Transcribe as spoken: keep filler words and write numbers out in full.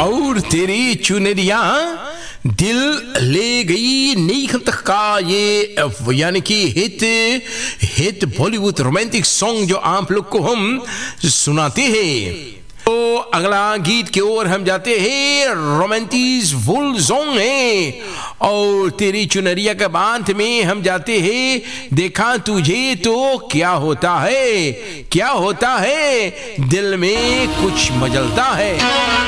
और तेरी चुनरिया दिल ले गई नीख तक का ये यानी कि hit hit Bollywood romantic song जो आप लोग को हम सुनाते हैं। तो अगला गीत की ओर हम जाते हैं। रोमांटिक फुल सॉन्ग है और तेरी चुनरिया के बांध में हम जाते हैं। देखा तुझे तो क्या होता है, क्या होता है, दिल में कुछ मचलता है।